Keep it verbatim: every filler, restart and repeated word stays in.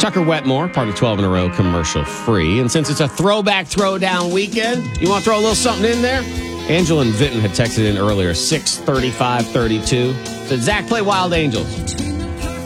Tucker Wetmore, part of twelve in a row, commercial free. And since it's a throwback throwdown weekend, you want to throw a little something in there? Angela and Vinton had texted in earlier, six thirty-five thirty-two. Said, Zach, play Wild Angels.